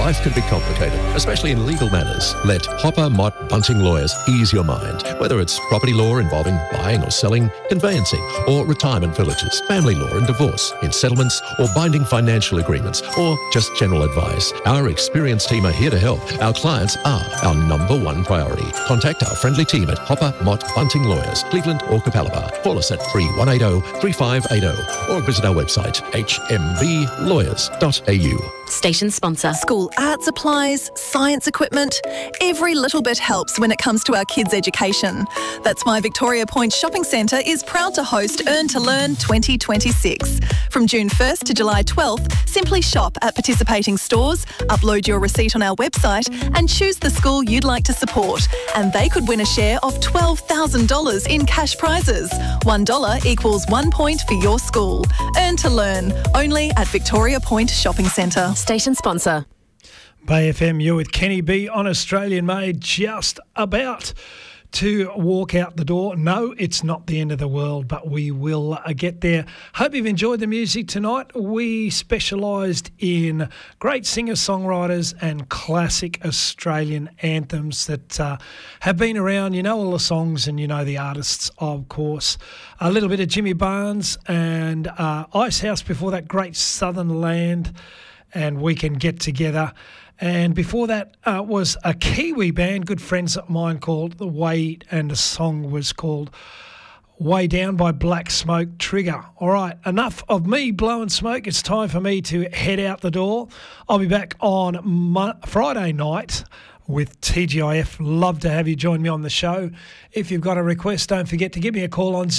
life can be complicated, especially in legal matters. Let Hopper Mott Bunting Lawyers ease your mind. Whether it's property law involving buying or selling, conveyancing or retirement villages, family law and divorce, in settlements or binding financial agreements, or just general advice, our experienced team are here to help. Our clients are our number one priority. Contact our friendly team at Hopper Mott Bunting Lawyers, Cleveland or Capalaba. Call us at 3180-3580 or visit our website hmblawyers.au. Station sponsor. School art supplies, science equipment. Every little bit helps when it comes to our kids' education. That's why Victoria Point Shopping Centre is proud to host Earn to Learn 2026. From June 1st to July 12th, simply shop at participating stores, upload your receipt on our website and choose the school you'd like to support. And they could win a share of $12,000 in cash prizes. $1 equals 1 point for your school. Earn to Learn, only at Victoria Point Shopping Centre. Station sponsor. Bay FM, you're with Kenny B on Australian Made, just about to walk out the door. No, it's not the end of the world, but we will get there. Hope you've enjoyed the music tonight. We specialised in great singer-songwriters and classic Australian anthems that have been around. You know all the songs and you know the artists, of course. A little bit of Jimmy Barnes and Icehouse before that, Great Southern Land and We Can Get Together. And before that was a Kiwi band, good friends of mine, called The Way, and the song was called Way Down by Black Smoke Trigger. All right, enough of me blowing smoke. It's time for me to head out the door. I'll be back on Friday night with TGIF. Love to have you join me on the show. If you've got a request, don't forget to give me a call on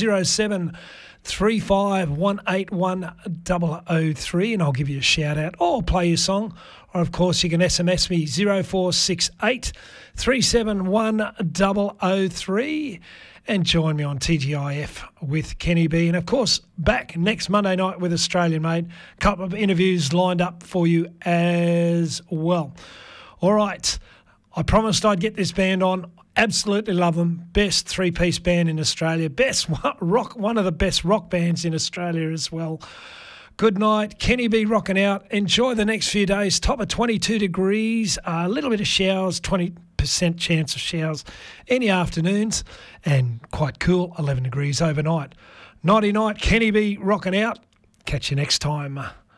0735181003 and I'll give you a shout out or play your song. Or, of course, you can SMS me 0468 371 and join me on TGIF with Kenny B. And, of course, back next Monday night with Australian Made. A couple of interviews lined up for you as well. All right. I promised I'd get this band on. Absolutely love them. Best three-piece band in Australia. Best rock, one of the best rock bands in Australia as well. Good night. Kenny B rocking out. Enjoy the next few days. Top of 22 degrees. A little bit of showers, 20% chance of showers any afternoons. And quite cool, 11 degrees overnight. Nighty night. Kenny B rocking out. Catch you next time.